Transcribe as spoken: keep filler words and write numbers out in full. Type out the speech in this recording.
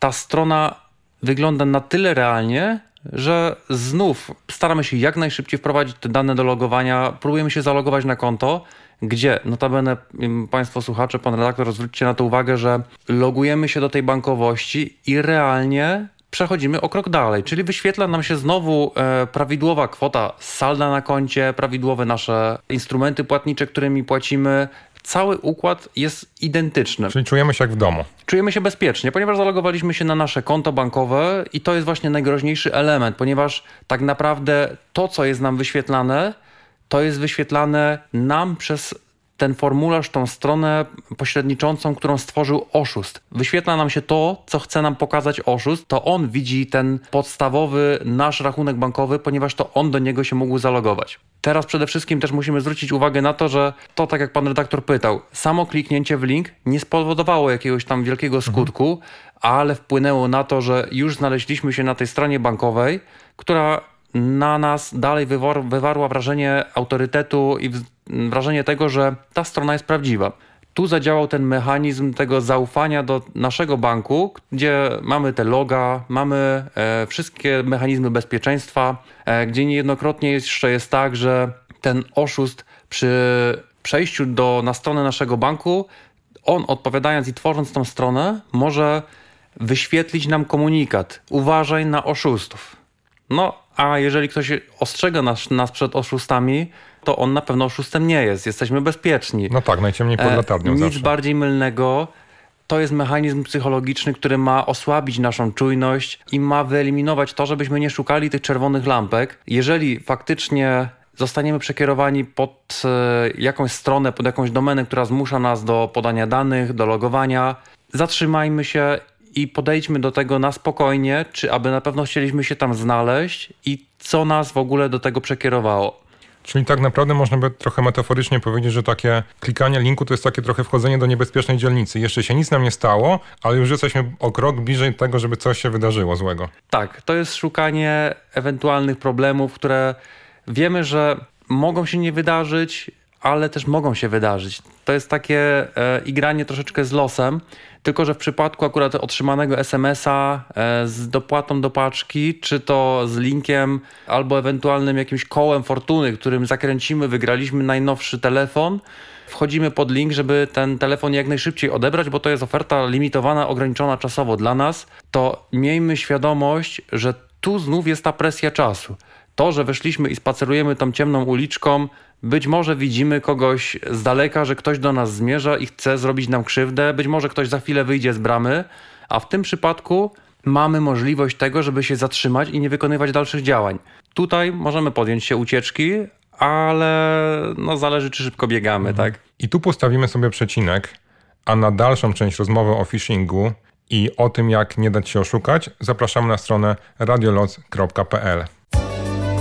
ta strona wygląda na tyle realnie, że znów staramy się jak najszybciej wprowadzić te dane do logowania, próbujemy się zalogować na konto, gdzie notabene Państwo słuchacze, pan redaktor, zwróćcie na to uwagę, że logujemy się do tej bankowości i realnie przechodzimy o krok dalej, czyli wyświetla nam się znowu e, prawidłowa kwota salda na koncie, prawidłowe nasze instrumenty płatnicze, którymi płacimy. Cały układ jest identyczny. Czyli czujemy się jak w domu. Czujemy się bezpiecznie, ponieważ zalogowaliśmy się na nasze konto bankowe i to jest właśnie najgroźniejszy element, ponieważ tak naprawdę to, co jest nam wyświetlane, to jest wyświetlane nam przez ten formularz, tą stronę pośredniczącą, którą stworzył oszust. Wyświetla nam się to, co chce nam pokazać oszust. To on widzi ten podstawowy nasz rachunek bankowy, ponieważ to on do niego się mógł zalogować. Teraz przede wszystkim też musimy zwrócić uwagę na to, że to, tak jak pan redaktor pytał, samo kliknięcie w link nie spowodowało jakiegoś tam wielkiego skutku, mhm. ale wpłynęło na to, że już znaleźliśmy się na tej stronie bankowej, która na nas dalej wywar- wywarła wrażenie autorytetu i wrażenie tego, że ta strona jest prawdziwa. Tu zadziałał ten mechanizm tego zaufania do naszego banku, gdzie mamy te loga, mamy e, wszystkie mechanizmy bezpieczeństwa, e, gdzie niejednokrotnie jeszcze jest tak, że ten oszust przy przejściu do, na stronę naszego banku, on odpowiadając i tworząc tą stronę, może wyświetlić nam komunikat. Uważaj na oszustów. No, a jeżeli ktoś ostrzega nas, nas przed oszustami, to on na pewno oszustem nie jest. Jesteśmy bezpieczni. No tak, najciemniej pod latarnią e, Nic zawsze. bardziej mylnego. To jest mechanizm psychologiczny, który ma osłabić naszą czujność i ma wyeliminować to, żebyśmy nie szukali tych czerwonych lampek. Jeżeli faktycznie zostaniemy przekierowani pod e, jakąś stronę, pod jakąś domenę, która zmusza nas do podania danych, do logowania, zatrzymajmy się i podejdźmy do tego na spokojnie, czy aby na pewno chcieliśmy się tam znaleźć i co nas w ogóle do tego przekierowało. Czyli tak naprawdę można by trochę metaforycznie powiedzieć, że takie klikanie linku to jest takie trochę wchodzenie do niebezpiecznej dzielnicy. Jeszcze się nic nam nie stało, ale już jesteśmy o krok bliżej tego, żeby coś się wydarzyło złego. Tak, to jest szukanie ewentualnych problemów, które wiemy, że mogą się nie wydarzyć, ale też mogą się wydarzyć. To jest takie e, igranie troszeczkę z losem, tylko że w przypadku akurat otrzymanego es em es a e, z dopłatą do paczki, czy to z linkiem, albo ewentualnym jakimś kołem fortuny, którym zakręcimy, wygraliśmy najnowszy telefon, wchodzimy pod link, żeby ten telefon jak najszybciej odebrać, bo to jest oferta limitowana, ograniczona czasowo dla nas, to miejmy świadomość, że tu znów jest ta presja czasu. To, że weszliśmy i spacerujemy tą ciemną uliczką, być może widzimy kogoś z daleka, że ktoś do nas zmierza i chce zrobić nam krzywdę, być może ktoś za chwilę wyjdzie z bramy, a w tym przypadku mamy możliwość tego, żeby się zatrzymać i nie wykonywać dalszych działań. Tutaj możemy podjąć się ucieczki, ale no zależy, czy szybko biegamy, mhm. tak? I tu postawimy sobie przecinek, a na dalszą część rozmowy o phishingu i o tym, jak nie dać się oszukać, zapraszamy na stronę radioloc kropka p l.